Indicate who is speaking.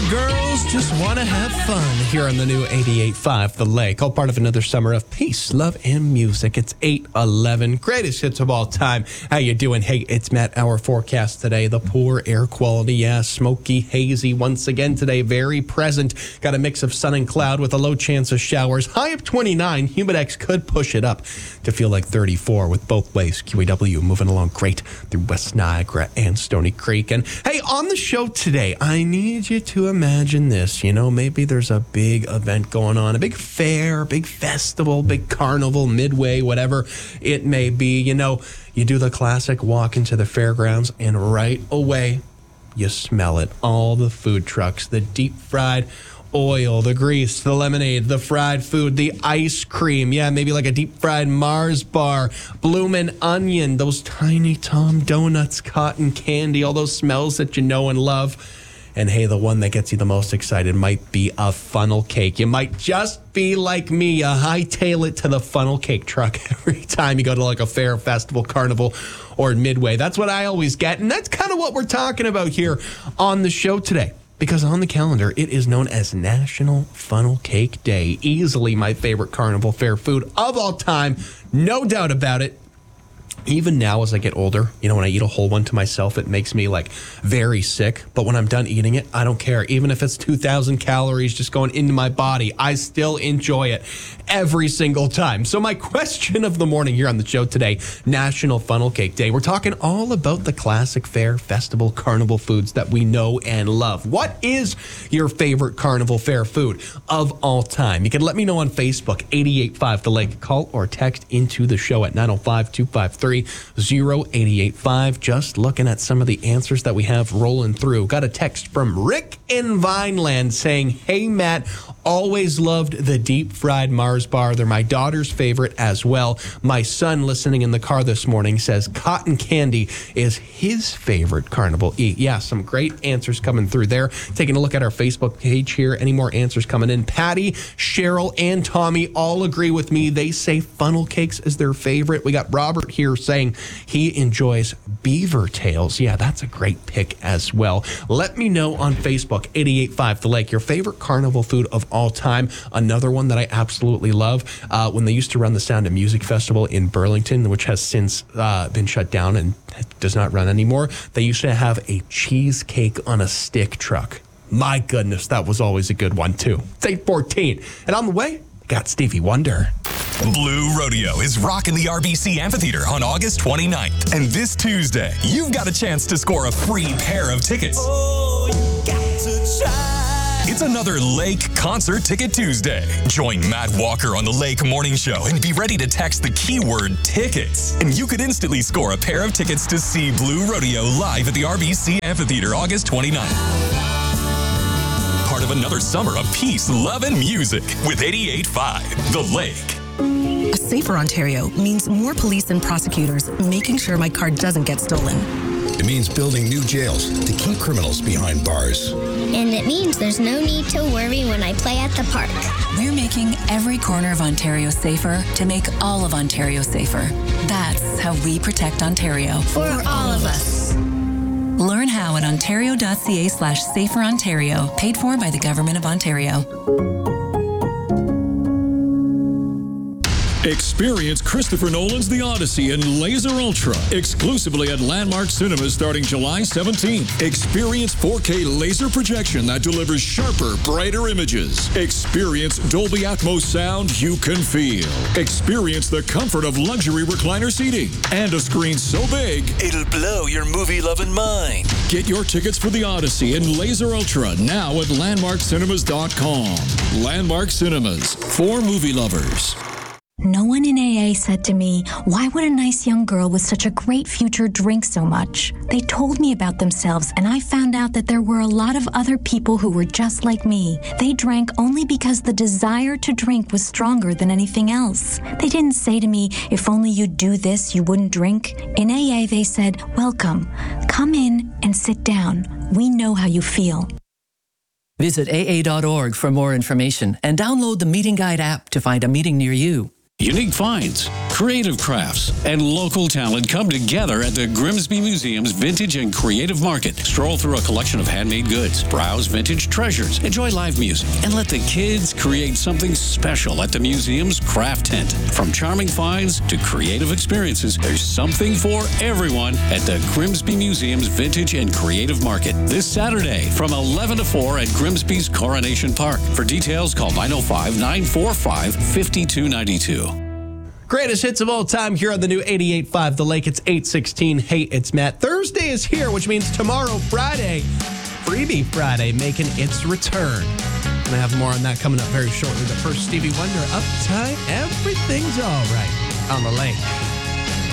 Speaker 1: girls just want to have fun here on the new 88.5 The Lake. All part of another summer of peace, love, and music. It's 8:11. Greatest hits of all time. How you doing? Hey, it's Matt. Our forecast today. The poor air quality. Yeah, smoky, hazy once again today. Very present. Got a mix of sun and cloud with a low chance of showers. High of 29. Humidex could push it up to feel like 34 with both ways. QEW moving along great through West Niagara and Stony Creek. And hey, on the show today, I need you to imagine this. You know, maybe there's a big event going on, a big fair, big festival, big carnival, midway, whatever it may be. You know, you do the classic walk into the fairgrounds and right away you smell it. All the food trucks, the deep fried oil, the grease, the lemonade, the fried food, the ice cream. Yeah, maybe like a deep fried Mars bar, bloomin' onion, those tiny Tom donuts, cotton candy, all those smells that you know and love. And hey, the one that gets you the most excited might be a funnel cake. You might just be like me, you hightail it to the funnel cake truck every time you go to like a fair, festival, carnival, or midway. That's what I always get. And that's kind of what we're talking about here on the show today. Because on the calendar, it is known as National Funnel Cake Day. Easily my favorite carnival fair food of all time. No doubt about it. Even now, as I get older, you know, when I eat a whole one to myself, it makes me like very sick. But when I'm done eating it, I don't care. Even if it's 2,000 calories just going into my body, I still enjoy it every single time. So my question of the morning here on the show today, National Funnel Cake Day. We're talking all about the classic fair, festival, carnival foods that we know and love. What is your favorite carnival fair food of all time? You can let me know on Facebook, 88.5 The Lake. Call or text into the show at 905-253-0885. Just looking at some of the answers that we have rolling through. Got a text from Rick in Vineland saying, hey, Matt, always loved the deep fried Mars bar. They're my daughter's favorite as well. My son listening in the car this morning says cotton candy is his favorite carnival eat. Yeah, some great answers coming through there. Taking a look at our Facebook page here. Any more answers coming in? Patty, Cheryl, and Tommy all agree with me. They say funnel cakes is their favorite. We got Robert here saying he enjoys beaver tails. Yeah, that's a great pick as well. Let me know on Facebook, 88.5 The Lake, your favorite carnival food of all time. Another one that I absolutely love, when they used to run the Sound of Music Festival in Burlington, which has since been shut down and does not run anymore, they used to have a cheesecake on a stick truck. My goodness, that was always a good one too. It's 8:14, and on the way, got Stevie Wonder.
Speaker 2: Blue Rodeo is rocking the RBC Amphitheater on August 29th. And this Tuesday, you've got a chance to score a free pair of tickets. Oh, you got to try. It's another Lake Concert Ticket Tuesday. Join Matt Walker on the Lake Morning Show and be ready to text the keyword tickets. And you could instantly score a pair of tickets to see Blue Rodeo live at the RBC Amphitheater August 29th. Part of another summer of peace, love, and music with 88.5 The Lake.
Speaker 3: A safer Ontario means more police and prosecutors making sure my car doesn't get stolen.
Speaker 4: It means building new jails to keep criminals behind bars.
Speaker 5: And it means there's no need to worry when I play at the park.
Speaker 6: We're making every corner of Ontario safer to make all of Ontario safer. That's how we protect Ontario.
Speaker 5: For all of us.
Speaker 6: Learn how at ontario.ca/saferontario, paid for by the Government of Ontario.
Speaker 7: Experience Christopher Nolan's The Odyssey in Laser Ultra, exclusively at Landmark Cinemas starting July 17th. Experience 4K laser projection that delivers sharper, brighter images. Experience Dolby Atmos sound you can feel. Experience the comfort of luxury recliner seating and a screen so big,
Speaker 8: it'll blow your movie-loving mind.
Speaker 7: Get your tickets for The Odyssey in Laser Ultra now at landmarkcinemas.com. Landmark Cinemas, for movie lovers.
Speaker 9: No one in AA said to me, why would a nice young girl with such a great future drink so much? They told me about themselves, and I found out that there were a lot of other people who were just like me. They drank only because the desire to drink was stronger than anything else. They didn't say to me, if only you'd do this, you wouldn't drink. In AA, they said, welcome. Come in and sit down. We know how you feel.
Speaker 10: Visit AA.org for more information and download the Meeting Guide app to find a meeting near you.
Speaker 11: Unique finds, creative crafts, and local talent come together at the Grimsby Museum's Vintage and Creative Market. Stroll through a collection of handmade goods, browse vintage treasures, enjoy live music, and let the kids create something special at the museum's craft tent. From charming finds to creative experiences, there's something for everyone at the Grimsby Museum's Vintage and Creative Market this Saturday from 11 to 4 at Grimsby's Coronation Park. For details, call 905-945-5292.
Speaker 1: Greatest hits of all time here on the new 88.5 The Lake. It's 8:16. Hey, it's Matt. Thursday is here, which means tomorrow, Friday, Freebie Friday, making its return. Gonna have more on that coming up very shortly. But first, Stevie Wonder, Uptight, Everything's All Right on The Lake.